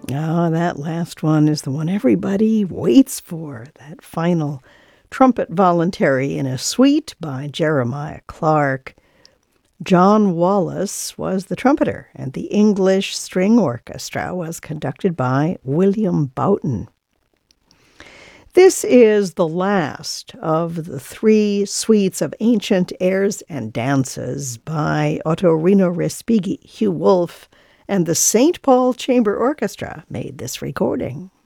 Oh, that last one is the one everybody waits for, that final trumpet voluntary in a suite by Jeremiah Clark. John Wallace was the trumpeter, and the English String Orchestra was conducted by William Boughton. This is the last of the three suites of ancient airs and dances by Ottorino Respighi, Hugh Wolf, and the St. Paul Chamber Orchestra made this recording.